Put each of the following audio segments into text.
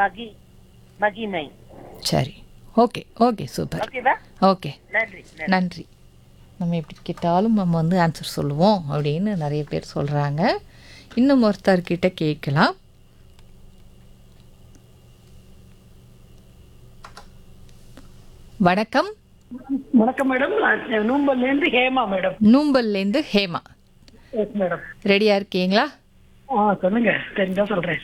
மகி மகிமை. சரி, okay okay, super. ஓகேவா? ஓகே, நன்றி. நன்றி. நம்ம எப்படி கேட்டாலும் நம்ம வந்து ஆன்சர் சொல்லுவோம் அப்படின்னு நிறைய பேர் சொல்கிறாங்க. இன்னும் ஒருத்தர்கிட்ட கேட்கலாம். வணக்கம். வணக்கம் மேடம். நான் நூம்பல்லேருந்து Hema madam. நூம்பல்லேருந்து Hema. Yes madam. ரெடியாக இருக்கீங்களா? சொல்லுங்க, தெரிஞ்சா சொல்றேன்.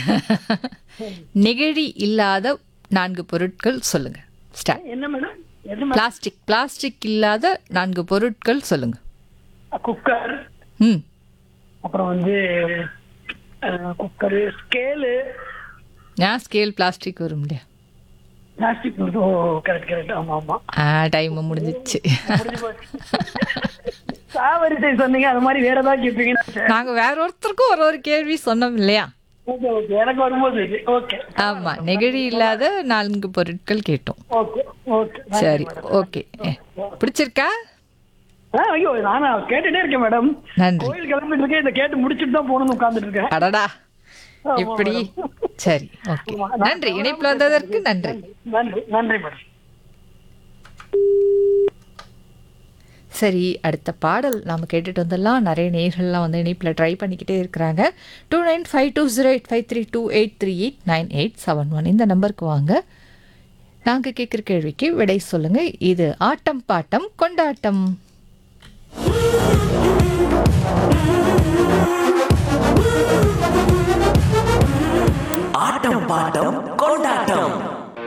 நெகிழி இல்லாத 4 பொருட்கள் சொல்லுங்க. ஸ்டார்ட். என்ன மேடம்? எது மேடம்? பிளாஸ்டிக் இல்லாத 4 பொருட்கள் சொல்லுங்க. குக்கர், ம். அப்புறம் வந்து குக்கரு, ஸ்கேலு, ஏன் ஸ்கேல் பிளாஸ்டிக் வரும் இல்லையா? பிளாஸ்டிக். ஓ, கரெக்ட். ஆமா. டைம் முடிஞ்சிச்சு. முடிஞ்சு போச்சு. சாவரிசை சொன்னீங்க, அது மாதிரி வேற ஏதாவது கேட்பீங்க. நாங்கள் வேற ஒருத்தருக்கும் ஒரு கேள்வி சொன்னோம் இல்லையா? ஓகே, எனக்கு வரும்போது ஓகே. ஆமா, நெகிழி இல்லாத 4 பொருட்கள் கேட்டோம். ஓகே. சரி, ஓகே. பிடிச்சிருக்கா? ஐயோ, நானா கேட்டுட்டே இருக்கேன் மேடம். நன்றி. கோயில் கிளம்பிட்டு இருக்கேன், இதை கேட்டு முடிச்சுட்டு தான் போகணும்னு உட்கார்ந்துட்டு இருக்கேன். அடடா, ஆமா இப்படி. மேடம். சரி, ஓகே. நன்றி, இணைப்பில் வந்ததற்கு நன்றி. நன்றி மேடம். சரி, அடுத்த பாடல் நாம் கேட்டுட்டு வந்துடலாம். நிறைய நேர்கள்லாம் வந்து இணைப்பில் ட்ரை பண்ணிக்கிட்டே இருக்கிறாங்க. 29520853389871 இந்த நம்பருக்கு வாங்க. நாங்கள் கேட்குற கேள்விக்கு விடை சொல்லுங்கள். இது ஆட்டம் பாட்டம் கொண்டாட்டம். ஆட்டம் பாட்டம் கொண்டாட்டம்.